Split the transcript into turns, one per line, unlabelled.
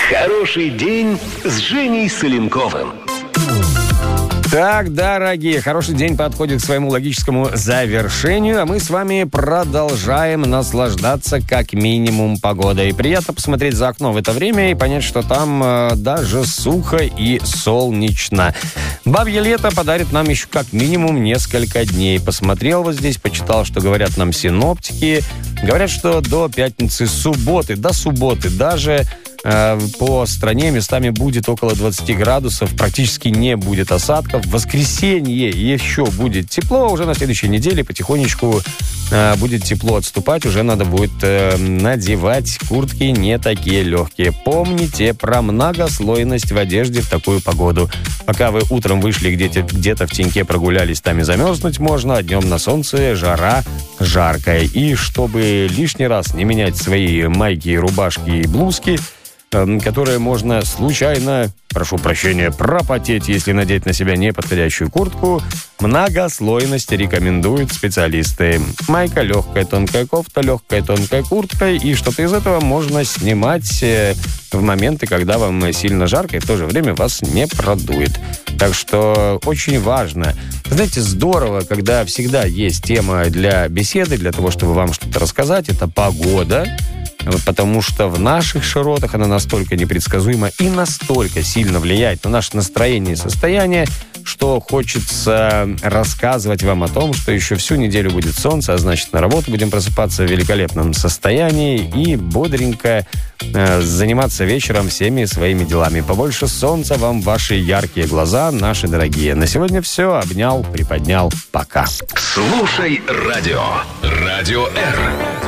Хороший день с Женей Соленковым.
Так, дорогие, хороший день подходит к своему логическому завершению, а мы с вами продолжаем наслаждаться как минимум погодой. Приятно посмотреть за окно в это время и понять, что там даже сухо и солнечно. Бабье лето подарит нам еще как минимум несколько дней. Посмотрел вот здесь, почитал, что говорят нам синоптики. Говорят, что до пятницы, до субботы даже по стране местами будет около 20 градусов, практически не будет осадков. В воскресенье еще будет тепло, уже на следующей неделе потихонечку будет тепло отступать, уже надо будет надевать куртки не такие легкие. Помните про многослойность в одежде в такую погоду. Пока вы утром вышли где-то в теньке прогулялись, там и замерзнуть можно, а днем на солнце жара жаркая. И чтобы лишний раз не менять свои майки, рубашки и блузки, которые можно случайно, прошу прощения, пропотеть, если надеть на себя неподходящую куртку, многослойность рекомендуют специалисты. Майка, легкая тонкая кофта, легкая тонкая куртка, и что-то из этого можно снимать в моменты, когда вам сильно жарко, и в то же время вас не продует. Так что очень важно. Знаете, здорово, когда всегда есть тема для беседы, для того, чтобы вам что-то рассказать. Это погода. Потому что в наших широтах она настолько непредсказуема и настолько сильно влияет на наше настроение и состояние, что хочется рассказывать вам о том, что еще всю неделю будет солнце, а значит, на работу будем просыпаться в великолепном состоянии и бодренько заниматься вечером всеми своими делами. Побольше солнца вам, ваши яркие глаза, наши дорогие. На сегодня все. Обнял, приподнял. Пока.
Слушай радио. Радио Р.